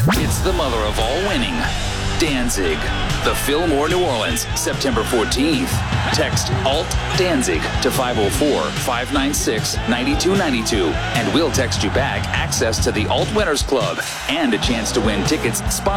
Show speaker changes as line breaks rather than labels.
It's the mother of all winning. Danzig. The Fillmore, New Orleans, September 14th. Text ALT Danzig to 504-596-9292, and we'll text you back access to the Alt Winners Club and a chance to win tickets sponsored